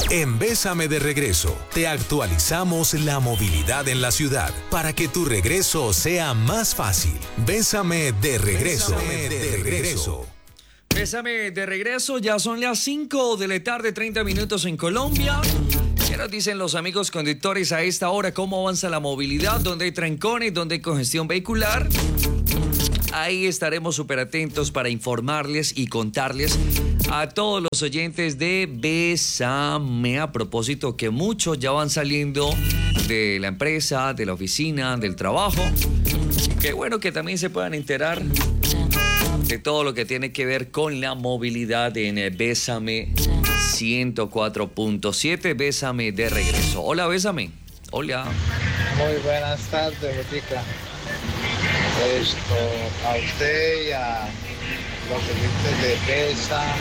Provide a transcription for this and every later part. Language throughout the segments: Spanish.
En Bésame de Regreso, te actualizamos la movilidad en la ciudad para que tu regreso sea más fácil. Bésame de regreso. Bésame de regreso. Bésame de regreso, ya son las 5 de la tarde, 30 minutos en Colombia. ¿Qué nos dicen los amigos conductores a esta hora? ¿Cómo avanza la movilidad? ¿Dónde hay trancones? ¿Dónde hay congestión vehicular? Ahí estaremos súper atentos para informarles y contarles a todos los oyentes de Bésame. A propósito que muchos ya van saliendo de la empresa, de la oficina, del trabajo. Qué bueno que también se puedan enterar de todo lo que tiene que ver con la movilidad en Bésame 104.7. Bésame de regreso. Hola, Bésame. Hola. Muy buenas tardes, Botica. A usted y a los oyentes de Bésame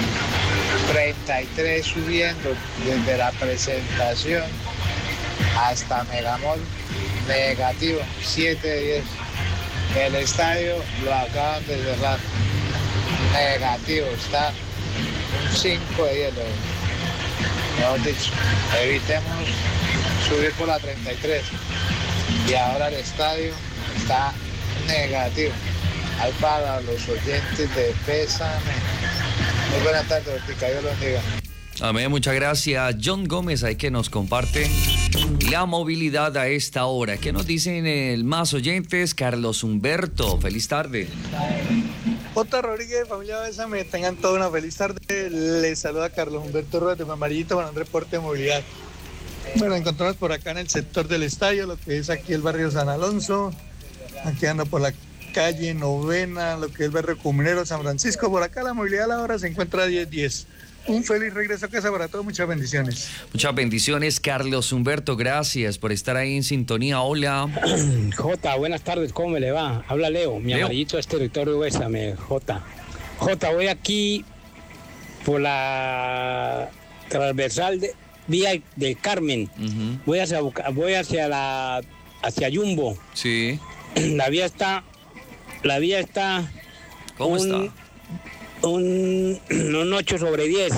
33 subiendo desde la presentación hasta Megamol, negativo, 7 de 10. El estadio lo acaban de cerrar, negativo, está un 5 de 10. Mejor dicho, evitemos subir por la 33. Y ahora el estadio está negativo. Ahí para los oyentes de Bésame. Muy buenas tardes, Botica, Dios los bendiga. Amén, muchas gracias. John Gómez, ahí que nos comparte la movilidad a esta hora. ¿Qué nos dicen el más oyentes? Carlos Humberto, feliz tarde. J. Rodríguez, familia Bésame, tengan toda una feliz tarde. Les saluda Carlos Humberto Rueda de Mamarillito para un reporte de movilidad. Bueno, encontramos por acá en el sector del estadio, lo que es aquí el barrio San Alonso. Aquí ando por la calle Novena, lo que es el barrio Comunero San Francisco. Por acá la movilidad a la hora se encuentra 10-10. Un feliz regreso a casa para todos, muchas bendiciones. Muchas bendiciones, Carlos Humberto, gracias por estar ahí en sintonía. Hola. Jota, buenas tardes, ¿cómo me le va? Habla Leo, mi amarillito es territorio Bésame, Jota. Jota, voy aquí por la transversal de Vía del Carmen. Uh-huh. Voy hacia Yumbo. Sí. La vía está. ¿Cómo está? Un 8/10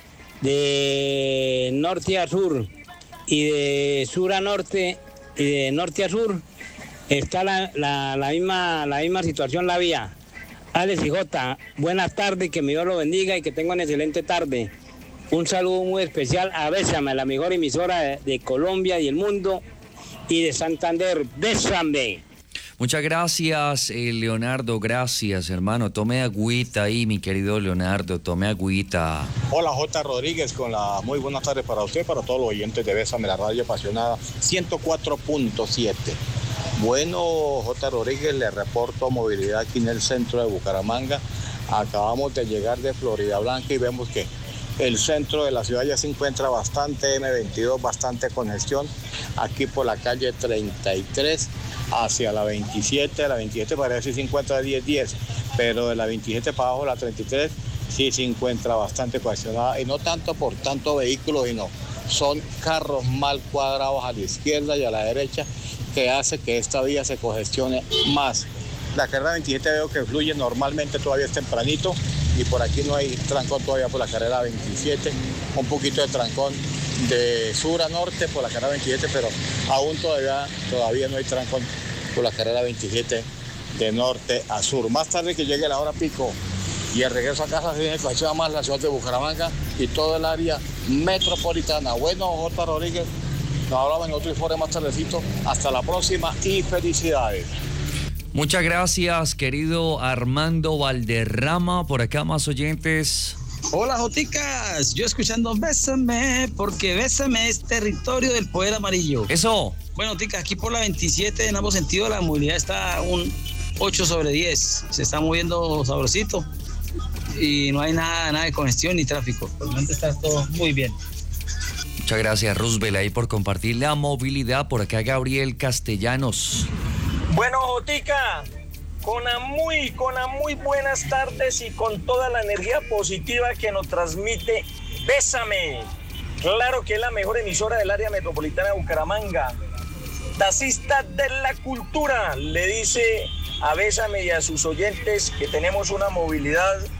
de norte a sur y de sur a norte y de norte a sur está la misma situación la vía. Alex y Jota, buenas tardes, que mi Dios lo bendiga y que tengan una excelente tarde. Un saludo muy especial a Bésame, la mejor emisora de Colombia y el mundo y de Santander. Bésame. Muchas gracias, Leonardo, gracias, hermano. Tome agüita ahí, mi querido Leonardo, tome agüita. Hola, J. Rodríguez, con la muy buenas tardes para usted, para todos los oyentes de Bésame, la radio apasionada 104.7. Bueno, J. Rodríguez, le reporto movilidad aquí en el centro de Bucaramanga. Acabamos de llegar de Florida Blanca y vemos que el centro de la ciudad ya se encuentra bastante M22, bastante congestión. Aquí por la calle 33 hacia la 27, la 27 parece que se encuentra 10-10, pero de la 27 para abajo, la 33, sí se encuentra bastante congestionada, y no tanto por tanto vehículo, sino son carros mal cuadrados a la izquierda y a la derecha, que hace que esta vía se congestione más. La carrera 27 veo que fluye normalmente, todavía es tempranito, y por aquí no hay trancón todavía por la carrera 27, un poquito de trancón de sur a norte por la carrera 27, pero aún todavía no hay trancón por la carrera 27 de norte a sur. Más tarde que llegue la hora pico y el regreso a casa se viene con más la ciudad de Bucaramanga y todo el área metropolitana. Bueno, J. Rodríguez, nos hablamos en otro informe más tardecito. Hasta la próxima y felicidades. Muchas gracias, querido Armando Valderrama. Por acá más oyentes. Hola, Joticas, yo escuchando Bésame, porque Bésame es territorio del poder amarillo. Eso. Bueno, Ticas, aquí por la 27 en ambos sentidos la movilidad está un 8/10. Se está moviendo sabrosito y no hay nada de congestión ni tráfico. Por el momento está todo muy bien. Muchas gracias, Roosevelt, ahí por compartir la movilidad. Por acá Gabriel Castellanos. Bueno, Jotica, con muy buenas tardes y con toda la energía positiva que nos transmite Bésame. Claro que es la mejor emisora del área metropolitana de Bucaramanga. Taxista de la cultura le dice a Bésame y a sus oyentes que tenemos una movilidad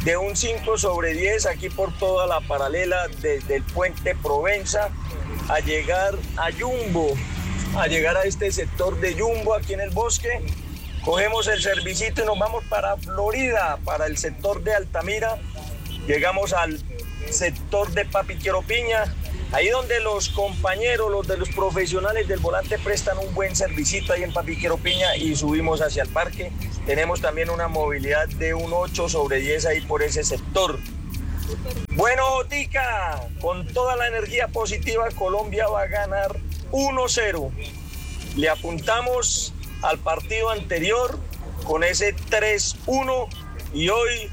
de un 5 sobre 10 aquí por toda la paralela desde el puente Provenza a llegar a Jumbo, a llegar a este sector de Jumbo aquí en el bosque. Cogemos el servicito y nos vamos para Florida, para el sector de Altamira. Llegamos al sector de Papiqueropiña, ahí donde los compañeros, los profesionales del volante prestan un buen servicito ahí en Papiqueropiña y subimos hacia el parque. Tenemos también una movilidad de un 8 sobre 10 ahí por ese sector. Bueno, Jotica, con toda la energía positiva, Colombia va a ganar 1-0. Le apuntamos al partido anterior con ese 3-1 y hoy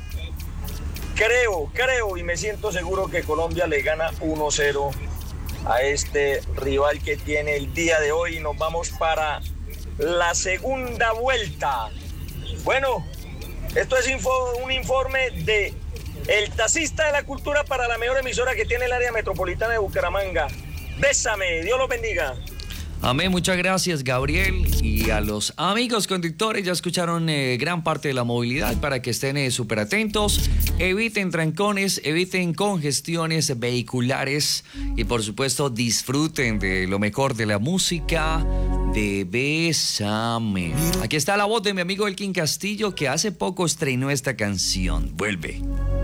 creo y me siento seguro que Colombia le gana 1-0 a este rival que tiene el día de hoy. Nos vamos para la segunda vuelta. Bueno, esto es un informe de El Taxista de la Cultura para la mejor emisora que tiene el área metropolitana de Bucaramanga. Bésame, Dios los bendiga. Amén, muchas gracias, Gabriel. Y a los amigos conductores, ya escucharon gran parte de la movilidad para que estén súper atentos. Eviten trancones, eviten congestiones vehiculares y por supuesto disfruten de lo mejor de la música de Bésame. Aquí está la voz de mi amigo Elkin Castillo, que hace poco estrenó esta canción. Vuelve.